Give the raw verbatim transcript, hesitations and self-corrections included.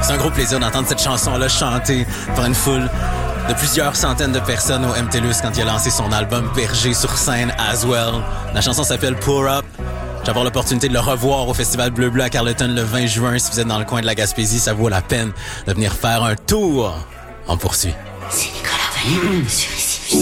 C'est un gros plaisir d'entendre cette chanson-là chanter par une foule de plusieurs centaines de personnes au M T L U S quand il a lancé son album Berger sur scène as well. La chanson s'appelle Pour Up. J'ai avoir l'opportunité de le revoir au Festival Bleu Bleu à Carleton le vingt juin. Si vous êtes dans le coin de la Gaspésie, ça vaut la peine de venir faire un tour. On poursuit. C'est Nicolas Vaillant sur ici.